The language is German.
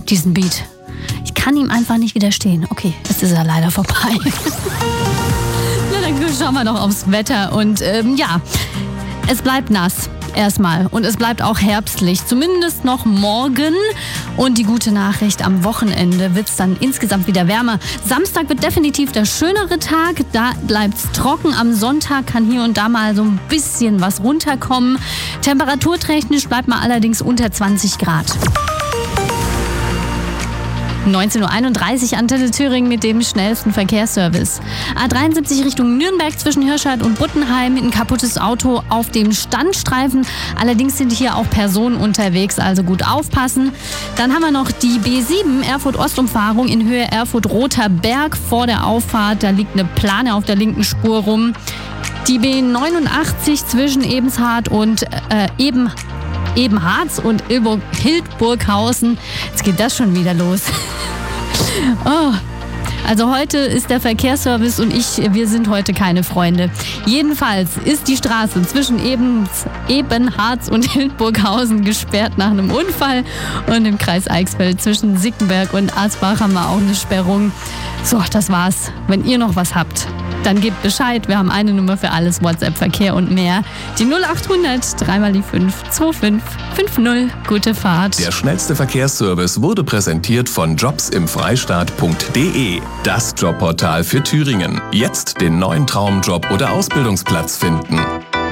diesen Beat. Ich kann ihm einfach nicht widerstehen. Okay, jetzt ist er leider vorbei. Na, dann schauen wir noch aufs Wetter. Und es bleibt nass. Erstmal. Und es bleibt auch herbstlich. Zumindest noch morgen. Und die gute Nachricht, am Wochenende wird es dann insgesamt wieder wärmer. Samstag wird definitiv der schönere Tag. Da bleibt es trocken. Am Sonntag kann hier und da mal so ein bisschen was runterkommen. Temperaturtechnisch bleibt man allerdings unter 20 Grad. 19.31 Uhr Antenne Thüringen mit dem schnellsten Verkehrsservice. A73 Richtung Nürnberg zwischen Hirscheid und Buttenheim mit ein kaputtes Auto auf dem Standstreifen. Allerdings sind hier auch Personen unterwegs, also gut aufpassen. Dann haben wir noch die B7 Erfurt-Ostumfahrung in Höhe Erfurt-Roter Berg vor der Auffahrt. Da liegt eine Plane auf der linken Spur rum. Die B89 zwischen Ebenharz und Ebenharz und Hildburghausen. Jetzt geht das schon wieder los. Oh. Also heute ist der Verkehrsservice und wir sind heute keine Freunde. Jedenfalls ist die Straße zwischen Ebenharz und Hildburghausen gesperrt nach einem Unfall. Und im Kreis Eichsfeld zwischen Sickenberg und Asbach haben wir auch eine Sperrung. So, das war's. Wenn ihr noch was habt, dann gebt Bescheid. Wir haben eine Nummer für alles, WhatsApp-Verkehr und mehr. Die 0800 3x5 2550. Gute Fahrt. Der schnellste Verkehrsservice wurde präsentiert von jobsimfreistaat.de. Das Jobportal für Thüringen. Jetzt den neuen Traumjob oder Ausbildungsplatz finden.